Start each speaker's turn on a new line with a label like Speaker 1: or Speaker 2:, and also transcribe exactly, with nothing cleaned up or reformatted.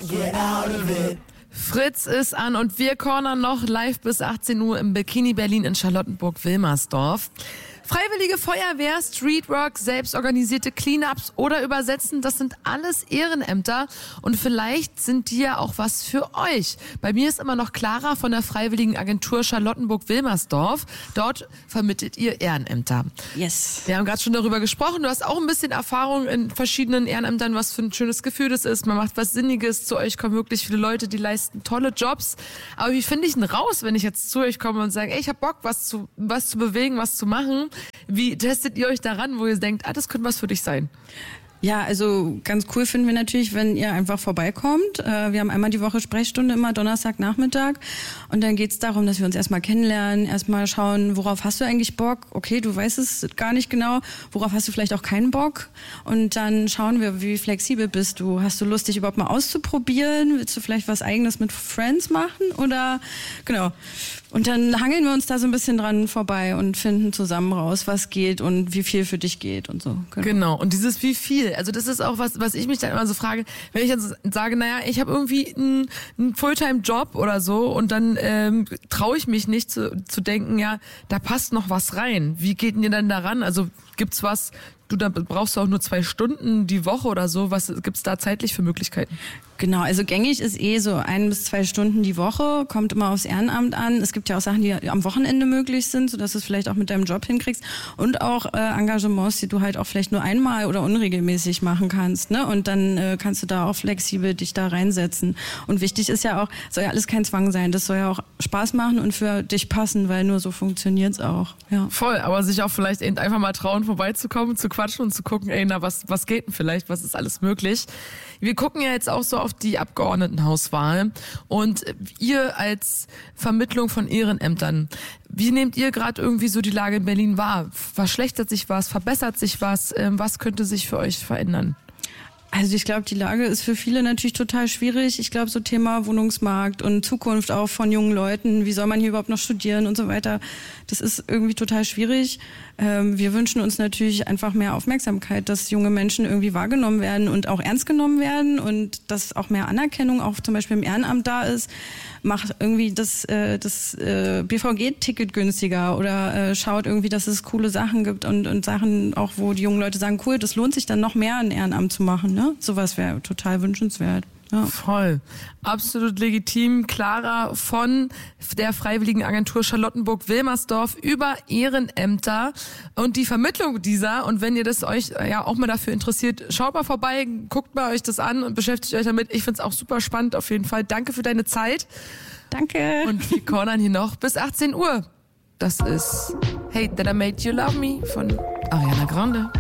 Speaker 1: get out of it.
Speaker 2: Fritz ist an und wir cornern noch live bis achtzehn Uhr im Bikini Berlin in Charlottenburg-Wilmersdorf. Freiwillige Feuerwehr, Streetwork, selbstorganisierte Cleanups oder Übersetzen, das sind alles Ehrenämter und vielleicht sind die ja auch was für euch. Bei mir ist immer noch Clara von der Freiwilligen Agentur Charlottenburg-Wilmersdorf. Dort vermittelt ihr Ehrenämter.
Speaker 3: Yes.
Speaker 2: Wir haben gerade schon darüber gesprochen. Du hast auch ein bisschen Erfahrung in verschiedenen Ehrenämtern, was für ein schönes Gefühl das ist. Man macht was Sinniges. Zu euch kommen wirklich viele Leute, die leisten tolle Jobs. Aber wie finde ich denn raus, wenn ich jetzt zu euch komme und sage, ey, ich hab Bock, was zu, was zu bewegen, was zu machen? Wie testet ihr euch daran, wo ihr denkt, ah, das könnte was für dich sein?
Speaker 3: Ja, also ganz cool finden wir natürlich, wenn ihr einfach vorbeikommt. Wir haben einmal die Woche Sprechstunde, immer Donnerstagnachmittag. Und dann geht's darum, dass wir uns erstmal kennenlernen, erstmal schauen, worauf hast du eigentlich Bock? Okay, du weißt es gar nicht genau. Worauf hast du vielleicht auch keinen Bock? Und dann schauen wir, wie flexibel bist du? Hast du Lust, dich überhaupt mal auszuprobieren? Willst du vielleicht was Eigenes mit Friends machen? Oder, genau. Und dann hangeln wir uns da so ein bisschen dran vorbei und finden zusammen raus, was geht und wie viel für dich geht und so.
Speaker 2: Genau. genau. Und dieses wie viel, also das ist auch was, was ich mich dann immer so frage, wenn ich jetzt sage, naja, ich habe irgendwie einen, einen Fulltime-Job oder so und dann ähm, traue ich mich nicht zu, zu denken, ja, da passt noch was rein. Wie geht denn ihr dann daran? Also gibt's was, du, da brauchst du auch nur zwei Stunden die Woche oder so, was gibt's da zeitlich für Möglichkeiten?
Speaker 3: Genau, also gängig ist eh so ein bis zwei Stunden die Woche, kommt immer aufs Ehrenamt an. Es gibt ja auch Sachen, die am Wochenende möglich sind, sodass du es vielleicht auch mit deinem Job hinkriegst. Und auch äh, Engagements, die du halt auch vielleicht nur einmal oder unregelmäßig machen kannst. Ne? Und dann äh, kannst du da auch flexibel dich da reinsetzen. Und wichtig ist ja auch, soll ja alles kein Zwang sein. Das soll ja auch Spaß machen und für dich passen, weil nur so funktioniert's auch. Ja.
Speaker 2: Voll, aber sich auch vielleicht eben einfach mal trauen, vorbeizukommen, zu quatschen und zu gucken, ey, na, was, was geht denn vielleicht, was ist alles möglich? Wir gucken ja jetzt auch so auf die Abgeordnetenhauswahl und ihr als Vermittlung von Ehrenämtern, wie nehmt ihr gerade irgendwie so die Lage in Berlin wahr? Verschlechtert sich was, verbessert sich was? Was könnte sich für euch verändern?
Speaker 3: Also ich glaube, die Lage ist für viele natürlich total schwierig. Ich glaube, so Thema Wohnungsmarkt und Zukunft auch von jungen Leuten, wie soll man hier überhaupt noch studieren und so weiter, das ist irgendwie total schwierig. Ähm, wir wünschen uns natürlich einfach mehr Aufmerksamkeit, dass junge Menschen irgendwie wahrgenommen werden und auch ernst genommen werden und dass auch mehr Anerkennung auch zum Beispiel im Ehrenamt da ist. Macht irgendwie das, äh, das äh, B V G-Ticket günstiger oder äh, schaut irgendwie, dass es coole Sachen gibt und, und Sachen auch, wo die jungen Leute sagen, cool, das lohnt sich dann noch mehr, ein Ehrenamt zu machen. Ne? Sowas wäre total wünschenswert. Ja.
Speaker 2: Voll. Absolut legitim. Clara von der Freiwilligen Agentur Charlottenburg-Wilmersdorf über Ehrenämter und die Vermittlung dieser. Und wenn ihr das euch ja auch mal dafür interessiert, schaut mal vorbei, guckt mal euch das an und beschäftigt euch damit. Ich find's auch super spannend auf jeden Fall. Danke für deine Zeit.
Speaker 3: Danke.
Speaker 2: Und wir cornern hier noch bis achtzehn Uhr. Das ist Hate That I Made You Love Me von Ariana Grande.